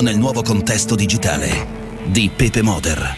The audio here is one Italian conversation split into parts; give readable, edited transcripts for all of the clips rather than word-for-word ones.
Tutto nel nuovo contesto digitale di Pepe Moder.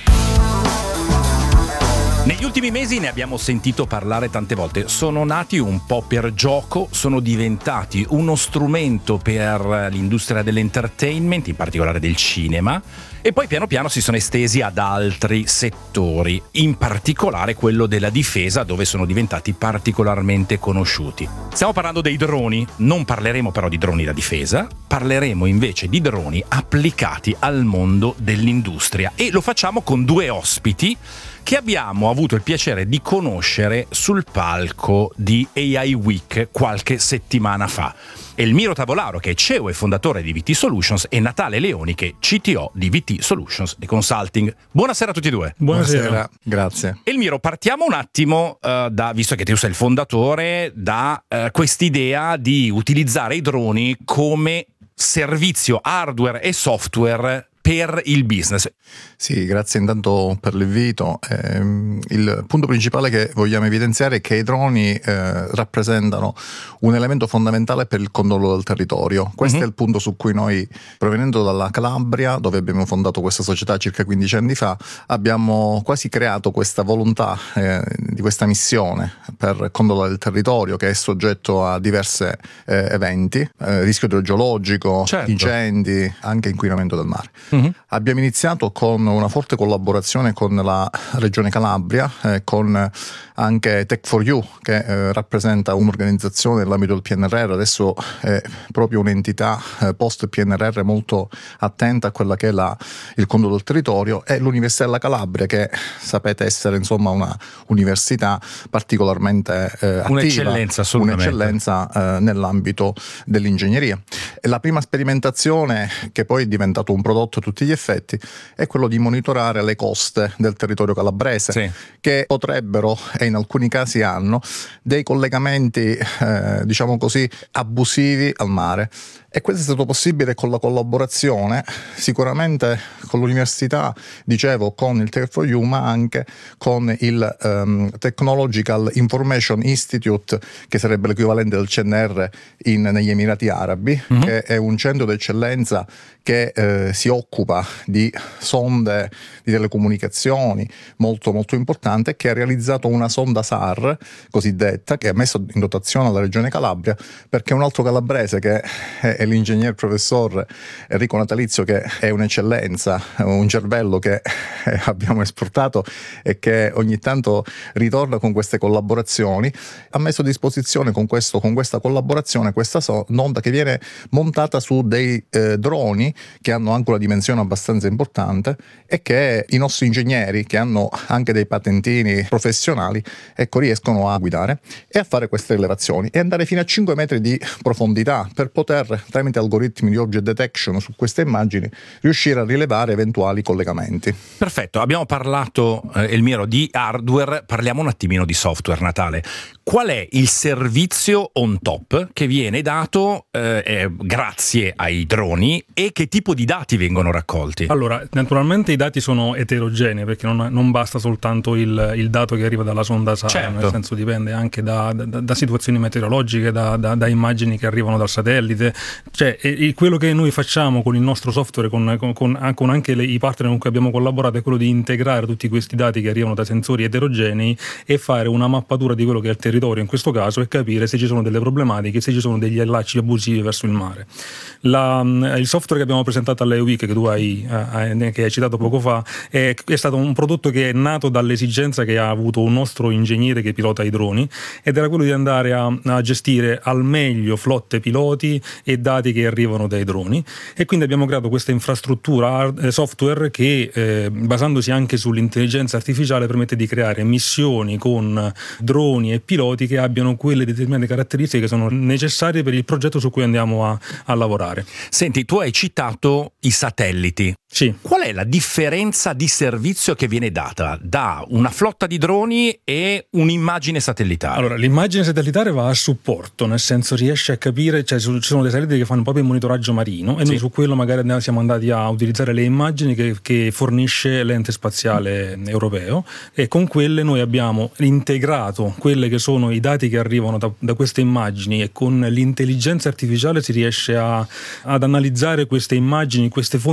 Negli ultimi mesi ne abbiamo sentito parlare tante volte. Sono nati un po' per gioco, sono diventati uno strumento per l'industria dell'entertainment, in particolare del cinema, e poi piano piano si sono estesi ad altri settori, in particolare quello della difesa, dove sono diventati particolarmente conosciuti. Stiamo parlando dei droni, non parleremo però di droni da difesa, parleremo invece di droni applicati al mondo dell'industria, e lo facciamo con due ospiti che abbiamo avuto il piacere di conoscere sul palco di AI Week qualche settimana fa. Elmiro Tavolaro, che è CEO e fondatore di VT Solutions, e Natale Leoni, che è CTO di VT Solutions e Consulting. Buonasera a tutti e due. Buonasera, grazie. Elmiro, partiamo un attimo visto che tu sei il fondatore, da quest'idea di utilizzare i droni come servizio hardware e software per il business. Sì, grazie intanto per l'invito. Il punto principale che vogliamo evidenziare è che i droni rappresentano un elemento fondamentale per il controllo del territorio. Questo è il punto su cui noi, provenendo dalla Calabria, dove abbiamo fondato questa società circa 15 anni fa, abbiamo quasi creato questa volontà di questa missione per controllare il territorio, che è soggetto a diversi eventi, rischio idrogeologico, certo, incendi, anche inquinamento del mare. Abbiamo iniziato con una forte collaborazione con la Regione Calabria, con anche Tech4U, che rappresenta un'organizzazione nell'ambito del PNRR. Adesso è proprio un'entità post PNRR molto attenta a quella che è il controllo del territorio, e l'Università della Calabria, che sapete essere insomma una università particolarmente attiva, un'eccellenza, assolutamente, un'eccellenza nell'ambito dell'ingegneria. E la prima sperimentazione, che poi è diventato un prodotto a tutti gli effetti, è quello di monitorare le coste del territorio calabrese, sì, che potrebbero, e in alcuni casi hanno, dei collegamenti diciamo così abusivi al mare. E questo è stato possibile con la collaborazione, sicuramente con l'università, dicevo, con il Tech4U, ma anche con il Technological Information Institute, che sarebbe l'equivalente del CNR negli Emirati Arabi, che è un centro d'eccellenza che si occupa di sonde di telecomunicazioni molto molto importante, e che ha realizzato una sonda SAR cosiddetta, che ha messo in dotazione alla Regione Calabria, perché un altro calabrese, che è l'ingegner professor Enrico Natalizio, che è un'eccellenza, un cervello che abbiamo esportato e che ogni tanto ritorna con queste collaborazioni, ha messo a disposizione con questa collaborazione questa sonda, che viene montata su dei droni che hanno anche una dimensione abbastanza importante, e che i nostri ingegneri, che hanno anche dei patentini professionali, riescono a guidare e a fare queste rilevazioni e andare fino a 5 metri di profondità, per poter, tramite algoritmi di object detection su queste immagini, riuscire a rilevare eventuali collegamenti. Perfetto, abbiamo parlato, Elmiro, di hardware, parliamo un attimino di software. Natale, qual è il servizio on top che viene dato grazie ai droni, e che tipo di dati vengono raccolti? Allora, naturalmente i dati sono eterogenei, perché non basta soltanto il dato che arriva dalla sonda SAR, certo, nel senso dipende anche da situazioni meteorologiche, da immagini che arrivano dal satellite. Cioè, quello che noi facciamo con il nostro software, con anche i partner con cui abbiamo collaborato, è quello di integrare tutti questi dati che arrivano da sensori eterogenei e fare una mappatura di quello che è il territorio in questo caso, e capire se ci sono delle problematiche, se ci sono degli allacci abusivi verso il mare. Il software che abbiamo presentato all'AI Week, che tu che hai citato poco fa, è stato un prodotto che è nato dall'esigenza che ha avuto un nostro ingegnere che pilota i droni, ed era quello di andare a gestire al meglio flotte piloti e dati che arrivano dai droni, e quindi abbiamo creato questa infrastruttura software che, basandosi anche sull'intelligenza artificiale, permette di creare missioni con droni e piloti che abbiano quelle determinate caratteristiche che sono necessarie per il progetto su cui andiamo a lavorare. Senti, tu hai citato i satelliti. Sì. Qual è la differenza di servizio che viene data da una flotta di droni e un'immagine satellitare? Allora, l'immagine satellitare va a supporto, nel senso riesce a capire, cioè ci sono dei satelliti che fanno proprio il monitoraggio marino, e noi su quello magari siamo andati a utilizzare le immagini che fornisce l'ente spaziale europeo, e con quelle noi abbiamo integrato quelle che sono i dati che arrivano da queste immagini, e con l'intelligenza artificiale si riesce ad analizzare queste immagini, queste fonti